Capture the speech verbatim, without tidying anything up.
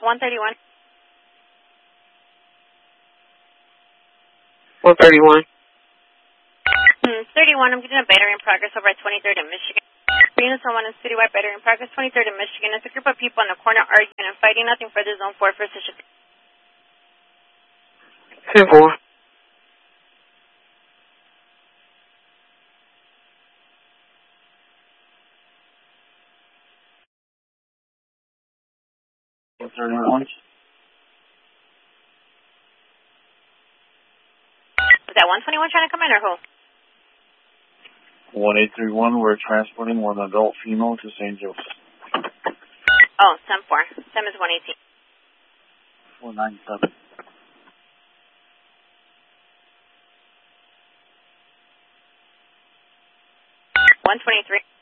one thirty-one. one thirty-one. Hmm, thirty-one, I'm getting a battery in progress over at twenty-third in Michigan. Unit someone in citywide battery in progress, twenty-third in Michigan. It's a group of people in the corner arguing and fighting. Nothing further, zone four, first issue. ten four. one thirty-one. Is that one twenty-one trying to come in or who? one eight three one, we're transporting one adult female to Saint Joseph. Oh, SEM four. SEM is one eighteen. four ninety-seven. one twenty-three.